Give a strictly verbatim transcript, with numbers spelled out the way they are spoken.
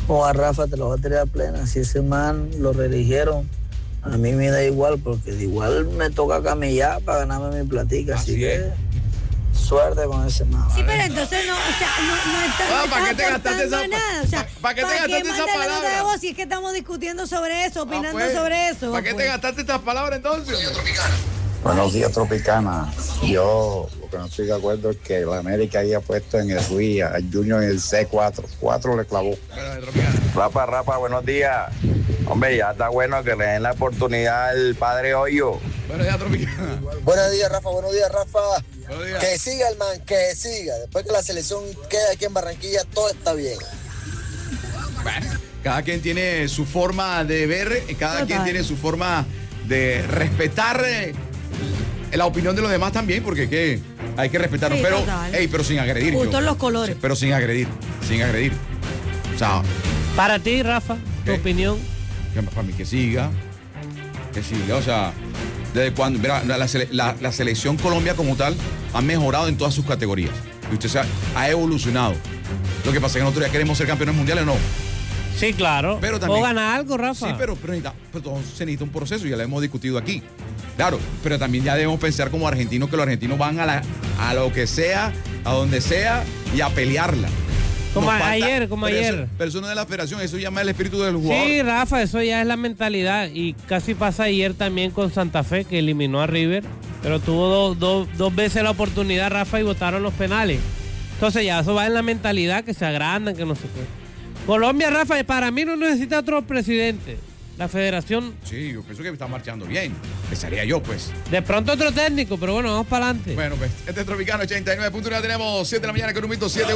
O a Rafa te lo va a tirar a plena. Si ese man lo reeligieron, a mí me da igual, porque de igual me toca camellar para ganarme mi platica. Así, así que suerte con ese man. Sí, pero entonces no, o sea, no, no está, bueno, no ¿para está qué te gastaste esa nada. O sea, ¿para qué te gastaste esa palabra? Si es que estamos discutiendo sobre eso, opinando ah, pues, sobre eso. ¿Para qué pues? te gastaste estas palabras entonces? Buenos días, Tropicana. Yo lo que no estoy de acuerdo es que la América haya puesto en el R I A, al Junior en el C cuatro. cuatro le clavó. Rapa, Rapa, buenos días. Hombre, ya está bueno que le den la oportunidad al padre Hoyo. Buenos días, Tropicana. Buenos días, Rafa. Buenos días, Rafa. Buenos días. Que siga el man, que siga. Después que la selección quede aquí en Barranquilla, todo está bien. Bueno, cada quien tiene su forma de ver, cada Total. quien tiene su forma de respetar eh, la opinión de los demás también, porque ¿qué? Hay que respetarlos, sí, pero, ey, pero sin agredir. Gustos los colores. Pero sin agredir, sin agredir. O sea, para ti, Rafa, ¿qué? tu opinión. Para mí que siga, que siga, o sea, desde cuando, mira, la, la, la selección Colombia como tal ha mejorado en todas sus categorías. Y usted sabe, ha evolucionado. Lo que pasa es que nosotros ya queremos ser campeones mundiales, ¿no? Sí, claro. Pero también, ¿o ganar algo, Rafa? Sí, pero, pero, necesita, pero todo se necesita un proceso, ya lo hemos discutido aquí. Claro, pero también ya debemos pensar como argentinos que los argentinos van a, la, a lo que sea, a donde sea y a pelearla. Como Nos ayer, falta, como pero ayer. Eso, pero eso no es de la federación, eso llama el espíritu del jugador. Sí, Rafa, eso ya es la mentalidad. Y casi pasa ayer también con Santa Fe, que eliminó a River. Pero tuvo do, do, dos veces la oportunidad, Rafa, y votaron los penales. Entonces ya eso va en la mentalidad, que se agrandan, que no sé qué. Colombia, Rafa, para mí no necesita otro presidente. La federación... Sí, yo pienso que está marchando bien. Pensaría yo, pues. De pronto otro técnico, pero bueno, vamos para adelante. Bueno, pues este es Tropicano ochenta y nueve punto uno. Tenemos siete de la mañana con un minuto siete.